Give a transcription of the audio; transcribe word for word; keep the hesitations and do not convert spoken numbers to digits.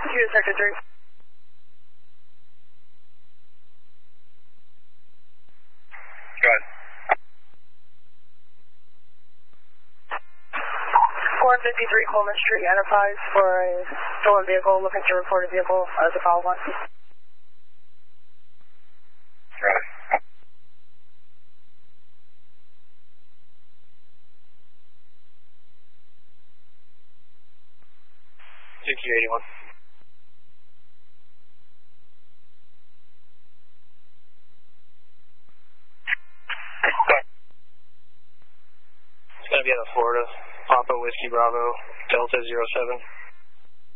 Two to sector three. Go ahead. four fifty-three Coleman Street, Enterprise, for a stolen vehicle, looking to report a vehicle as a follow-on. Right. two Q eighty-one. It's going to be out of Florida. Papa Whiskey Bravo, Delta zero seven.